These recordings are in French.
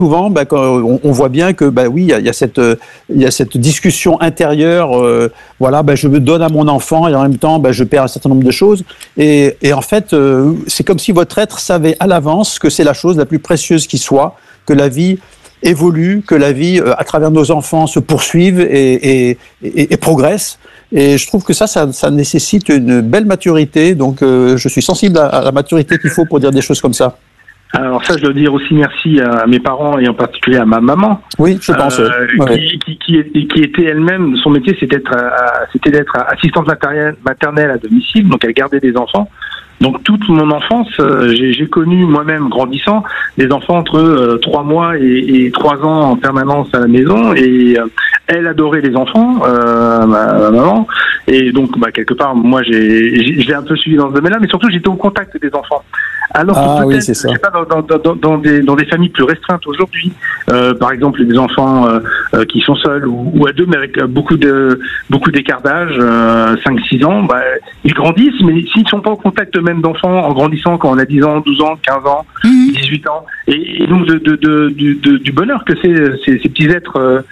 souvent, quand on voit bien que, oui, il y a cette discussion intérieure. Voilà, je me donne à mon enfant et en même temps, je perds un certain nombre de choses. Et en fait, c'est comme si votre être savait à l'avance que c'est la chose la plus précieuse qui soit, que la vie évolue, que la vie, à travers nos enfants, se poursuive et progresse. Et je trouve que ça nécessite une belle maturité. Donc, je suis sensible à la maturité qu'il faut pour dire des choses comme ça. Alors ça, je dois dire aussi merci à mes parents et en particulier à ma maman. Oui, je pense. Qui était elle-même, son métier, c'était d'être assistante maternelle à domicile, donc elle gardait des enfants. Donc toute mon enfance, j'ai connu moi-même grandissant des enfants entre 3 mois et 3 ans en permanence à la maison, et elle adorait les enfants, ma maman, et donc quelque part moi je l'ai un peu suivi dans ce domaine-là, mais surtout j'étais au contact des enfants. Alors que peut-être, je sais pas, dans des familles plus restreintes aujourd'hui, par exemple des enfants qui sont seuls ou à deux, mais avec beaucoup d'écart d'âge, 5-6 ans, ils grandissent, mais s'ils ne sont pas au contact eux-mêmes d'enfants en grandissant quand on a 10 ans, 12 ans, 15 ans, 18 ans, et donc du bonheur que ces petits êtres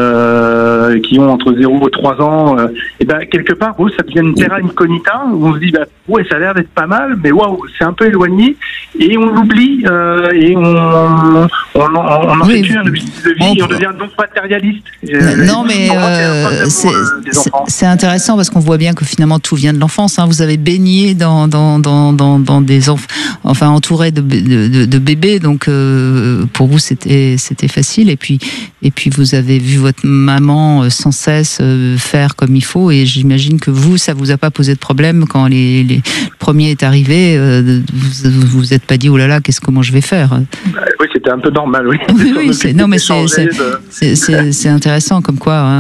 qui ont entre 0 et 3 ans, quelque part, ça devient une terra incognita, où on se dit, ouais, ça a l'air d'être pas mal, mais waouh, c'est un peu éloigné, et on l'oublie, et on en fait plus un objectif de vie, et on devient donc matérialiste. Non, mais c'est intéressant parce qu'on voit bien que finalement tout vient de l'enfance. Vous avez baigné dans des enfants, enfin entouré de bébés, donc pour vous c'était facile, et puis vous avez vu votre maman sans cesse faire comme il faut, et j'imagine que ça vous a pas posé de problème quand le premier est arrivé. Vous êtes pas dit oh là là, comment je vais faire? Oui, c'était un peu normal, oui. Oui, c'est intéressant comme quoi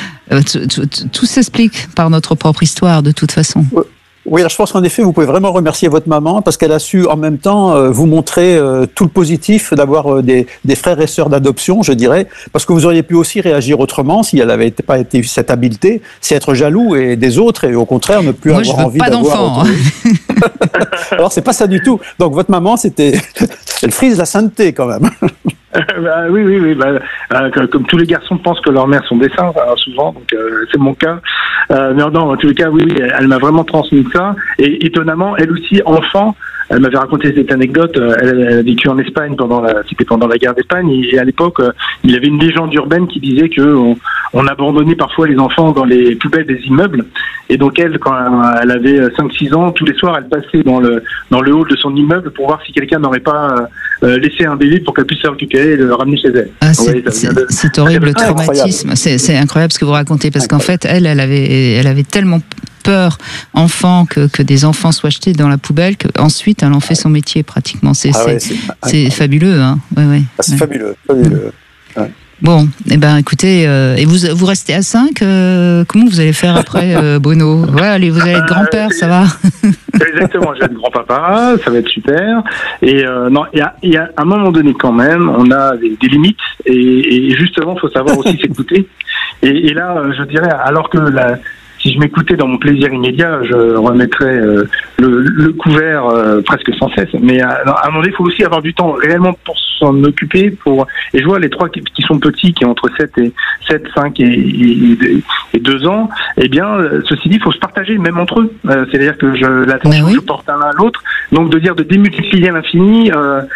tout s'explique par notre propre histoire de toute façon. Oui, alors je pense qu'en effet, vous pouvez vraiment remercier votre maman parce qu'elle a su en même temps vous montrer tout le positif d'avoir des frères et sœurs d'adoption, je dirais, parce que vous auriez pu aussi réagir autrement si elle n'avait pas été cette habileté, c'est être jaloux des autres et au contraire ne plus avoir envie d'avoir. Moi, je veux pas d'enfant. Alors, c'est pas ça du tout. Donc, votre maman, elle frise la sainteté quand même. Oui. Comme tous les garçons pensent que leurs mères sont des saints, souvent, donc c'est mon cas. Mais non, en tous les cas, oui, elle m'a vraiment transmis ça. Et étonnamment, elle aussi, enfant, elle m'avait raconté cette anecdote. Elle a vécu en Espagne pendant la guerre d'Espagne, et à l'époque, il y avait une légende urbaine qui disait que on abandonnait parfois les enfants dans les poubelles des immeubles. Et donc elle, quand elle avait 5-6 ans, tous les soirs, elle passait dans le hall de son immeuble pour voir si quelqu'un n'aurait pas laissé un bébé pour qu'elle puisse se récupérer et le ramener chez elle. C'est horrible, le traumatisme. C'est incroyable ce que vous racontez, parce qu'en fait, elle avait tellement peur, enfant, que des enfants soient jetés dans la poubelle, qu'ensuite elle en fait son métier pratiquement. C'est fabuleux. Ouais. C'est fabuleux. Ouais. Bon, écoutez, et vous restez à 5, comment vous allez faire après, Bruno? Allez, vous allez être grand-père, ça va? Exactement, je vais être grand-papa, ça va être super. Et il y a un moment donné quand même, on a des limites, et justement, il faut savoir aussi s'écouter. Et là, je dirais, alors que si je m'écoutais dans mon plaisir immédiat, je remettrais le couvert presque sans cesse. Mais à un moment donné, il faut aussi avoir du temps réellement pour s'en occuper. Et je vois les 3 qui sont petits, qui ont entre 7, 5 et 2 ans. Eh bien, ceci dit, il faut se partager, même entre eux. C'est-à-dire que l'attention, je porte l'un à l'autre. Donc, de démultiplier à l'infini.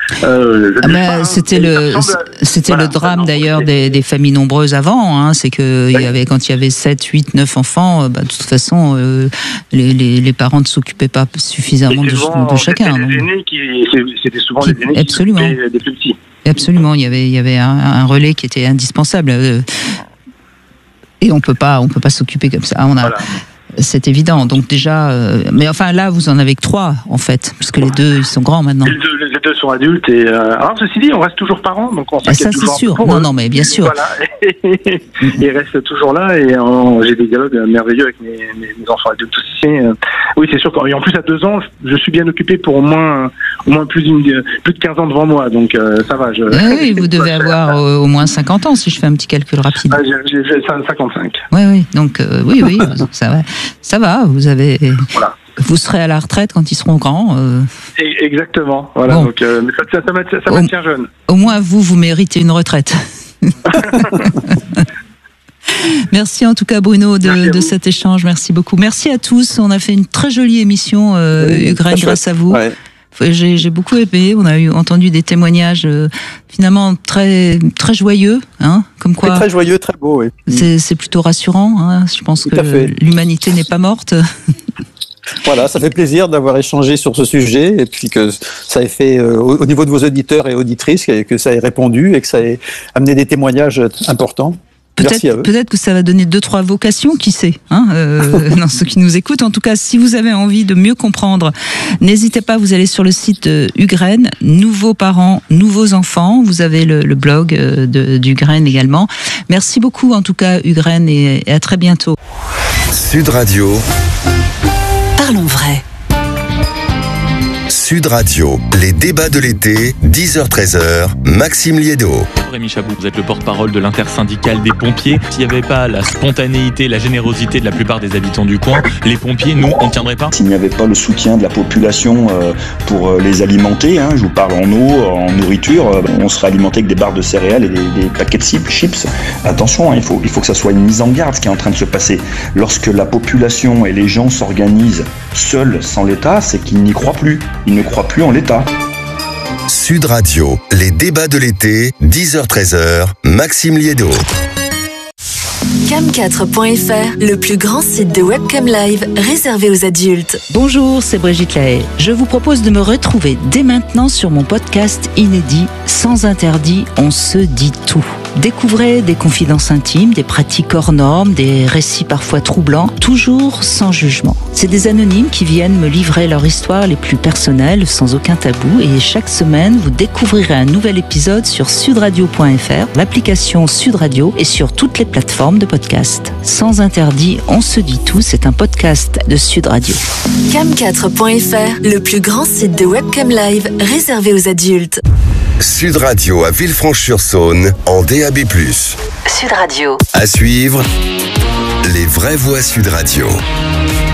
C'était le drame d'ailleurs des familles nombreuses avant. C'est que quand il y avait 7, 8, 9 enfants, de toute façon, les parents ne s'occupaient pas suffisamment de chacun. C'était souvent les aînés qui s'occupaient des plus petits. Absolument, il y avait un relais qui était indispensable. Et on peut pas s'occuper comme ça. C'est évident. Donc déjà, mais enfin là, vous en avez que 3 en fait, puisque les 2 ils sont grands maintenant. Les deux sont adultes. Et alors ceci dit, on reste toujours parents, donc on s'inquiète toujours. Ça c'est sûr. Non, mais bien sûr. Voilà. Ils restent toujours là, et j'ai des dialogues merveilleux avec mes enfants adultes aussi. Oui, c'est sûr. Et en plus à 2 ans, je suis bien occupé pour au moins plus de 15 ans devant moi, donc ça va. Oui, vous devez avoir au moins 50 ans si je fais un petit calcul rapide. J'ai 55. Oui. Donc oui, ça va. Ça va. Vous avez. Voilà. vous serez à la retraite quand ils seront grands. Exactement. Voilà. Bon. Donc, mais ça maintient jeune. Au moins, vous méritez une retraite. Merci en tout cas Bruno de cet échange. Merci beaucoup. Merci à tous. On a fait une très jolie émission, Ukraine, grâce à vous. Ouais. J'ai beaucoup aimé. On a entendu des témoignages finalement très très joyeux, hein, comme quoi. Très joyeux, très beau. Oui. C'est plutôt rassurant. Hein. Je pense que l'humanité n'est pas morte. Voilà, ça fait plaisir d'avoir échangé sur ce sujet et puis que ça ait fait au niveau de vos auditeurs et auditrices que ça ait répondu et que ça ait amené des témoignages importants. Peut-être que ça va donner 2-3 vocations, qui sait, hein, dans ceux qui nous écoutent. En tout cas, si vous avez envie de mieux comprendre, n'hésitez pas, vous allez sur le site d'Ugraine, Nouveaux parents, nouveaux enfants. Vous avez le blog d'Ugraine également. Merci beaucoup, en tout cas, Ugraine, et à très bientôt. Sud Radio. Parlons vrai. Sud Radio, les débats de l'été, 10h-13h, Maxime Liédo. Rémi Chabot, vous êtes le porte-parole de l'intersyndicale des pompiers. S'il n'y avait pas la spontanéité, la générosité de la plupart des habitants du coin, les pompiers, nous, on ne tiendrait pas. S'il n'y avait pas le soutien de la population pour les alimenter, hein, je vous parle en eau, en nourriture, on serait alimenté avec des barres de céréales et des paquets de chips. Attention, hein, il faut que ça soit une mise en garde ce qui est en train de se passer. Lorsque la population et les gens s'organisent seuls, sans l'État, c'est qu'ils n'y croient plus. Ils ne croient plus en l'État. Sud Radio, les débats de l'été, 10h-13h, Maxime Liédo. Cam4.fr, le plus grand site de webcam live réservé aux adultes. Bonjour, c'est Brigitte Lahaye. Je vous propose de me retrouver dès maintenant sur mon podcast inédit Sans interdit, on se dit tout. Découvrez des confidences intimes, des pratiques hors normes, des récits parfois troublants, toujours sans jugement. C'est des anonymes qui viennent me livrer leur histoire les plus personnelles, sans aucun tabou, et chaque semaine, vous découvrirez un nouvel épisode sur sudradio.fr, l'application Sud Radio et sur toutes les plateformes de podcast. Sans interdit, on se dit tout, c'est un podcast de Sud Radio. Cam4.fr, le plus grand site de webcam live réservé aux adultes. Sud Radio à Villefranche-sur-Saône en DAB+. Sud Radio. À suivre, les vraies voix Sud Radio.